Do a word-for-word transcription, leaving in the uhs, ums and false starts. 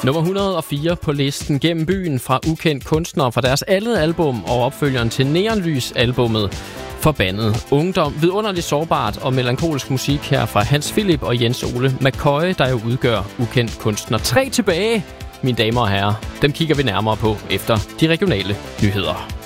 Nummer et hundrede og fire på listen Gennem byen fra Ukendt Kunstner fra deres andet album og opfølgeren til Neonlys-albummet Forbandet Ungdom. Vidunderligt sårbart og melankolsk musik her fra Hans Philip og Jens Ole McCoy, der jo udgør Ukendt Kunstner. Tre tilbage, mine damer og herrer. Dem kigger vi nærmere på efter de regionale nyheder.